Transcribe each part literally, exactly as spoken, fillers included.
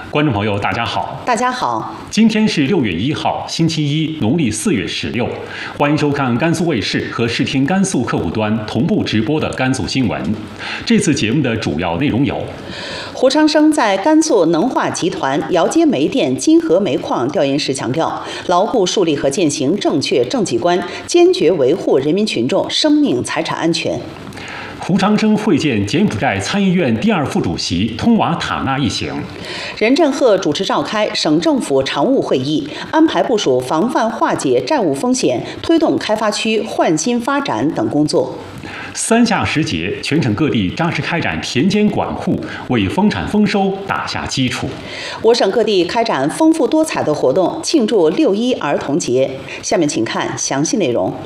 观众朋友，大家好！ 大家好， 今天是六月一号，星期一，农历四月十六。欢迎收看甘肃卫视和视听甘肃客户端同步直播的甘肃新闻。这次节目的主要内容有： 胡长生在甘肃能化集团姚街煤电金河煤矿调研时强调，牢固树立和践行正确政绩观，坚决维护人民群众生命财产安全。 胡长生会见柬埔寨参议院第二副主席通瓦塔纳一行。 任正鹤主持召开省政府常务会议，安排部署防范化解债务风险、推动开发区焕新发展等工作。 三下时节，全省各地扎实开展田间管护，为丰产丰收打下基础。 我省各地开展丰富多彩的活动，庆祝六一儿童节。下面请看详细内容。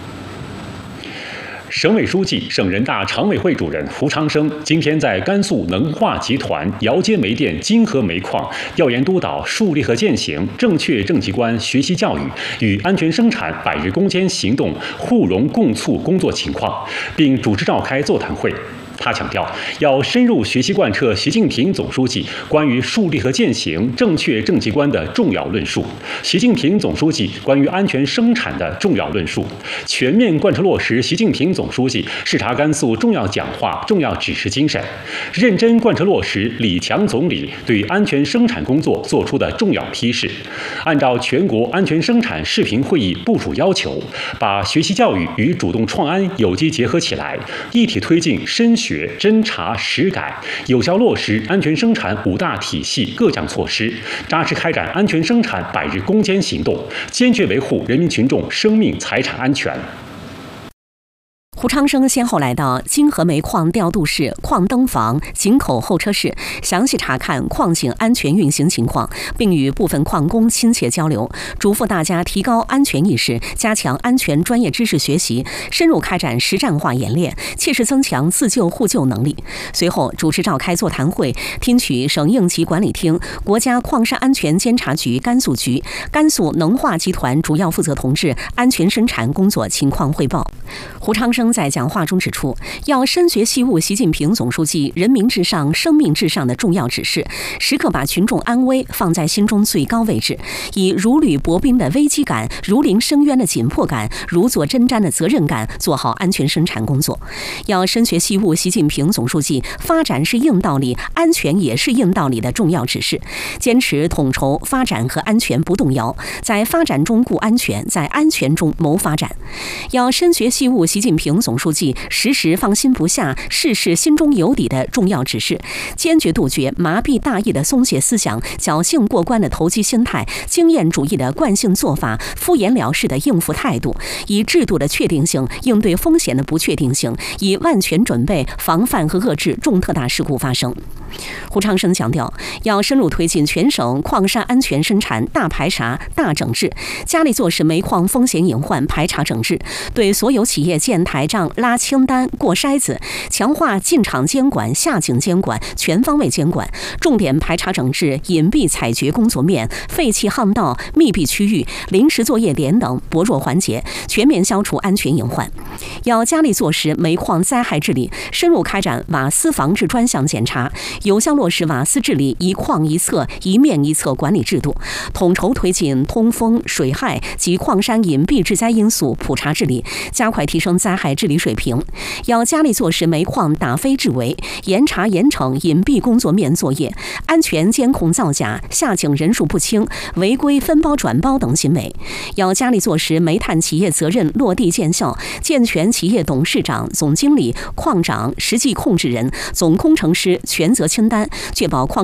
省委书记、省人大常委会主任胡长生今天在甘肃能化集团姚街煤电金河煤矿调研督导树立和践行正确政绩观学习教育与安全生产百日攻坚行动互融共促工作情况，并主持召开座谈会。他强调，要深入学习贯彻习近平总书记关于树立和践行正确政绩观的重要论述，习近平总书记关于安全生产的重要论述，全面贯彻落实习近平总书记视察甘肃重要讲话、重要指示精神，认真贯彻落实李强总理对安全生产工作作出的重要批示，按照全国安全生产视频会议部署要求，把学习教育与主动创安有机结合起来，一体推进深学学、侦查、实改，有效落实安全生产五大体系各项措施，扎实开展安全生产百日攻坚行动，坚决维护人民群众生命财产安全。 胡长生先后来到金河煤矿调度室、矿灯房、井口候车室，详细查看矿井安全运行情况，并与部分矿工亲切交流，嘱咐大家提高安全意识，加强安全专业知识学习，深入开展实战化演练，切实增强自救互救能力。随后主持召开座谈会，听取省应急管理厅、国家矿山安全监察局甘肃局、甘肃能化集团主要负责同志安全生产工作情况汇报。胡长生在讲话中指出，要深学细悟习近平总书记人民至上、生命至上的重要指示，时刻把群众安危放在心中最高位置，以如履薄冰的危机感、如临深渊的紧迫感、如坐针毡的责任感，做好安全生产工作。要深学细悟习近平总书记发展是硬道理，安全也是硬道理的重要指示，坚持统筹发展和安全不动摇，在发展中顾安全，在安全中谋发展。要深学细悟习近平总书记时时放心不下、事事心中有底的重要指示，坚决杜绝麻痹大意的松懈思想、侥幸过关的投机心态、经验主义的惯性做法、敷衍了事的应付态度，以制度的确定性应对风险的不确定性，以万全准备防范和遏制重特大事故发生。胡长生强调，要深入推进全省矿山安全生产大排查、大整治，加力做实煤矿风险隐患排查整治，对所有企业建台账、拉清单、过筛子，强化进场监管、下井监管，全方位监管，重点排查整治隐蔽采掘工作面、废弃巷道、密闭区域、临时作业点等薄弱环节，全面消除安全隐患。要加力做实煤矿灾害治理，深入开展瓦斯防治专项检查，有效落实瓦斯治理一矿一测、一面一测管理制度，统筹推进通风、水害及矿山隐蔽致灾因素普查治理，加快提升灾害治理水平。要加力做实煤矿打非治围，严查严惩隐蔽工作面作业、安全监控造假、下井人数不清、违规分包转包等行为。要加力做实煤炭企业责任落地见效，健全企业董事长、总经理、矿长、实际控制人、总工程师权责清单，确保矿